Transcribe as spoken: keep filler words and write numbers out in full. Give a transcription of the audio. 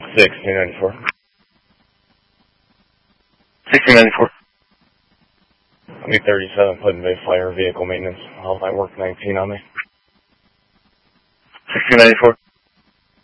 sixteen ninety-four. sixteen ninety-four. I'm thirty-seven, Pleasant Bay Fire Vehicle Maintenance. I'll have my work nineteen on me. sixteen ninety-four.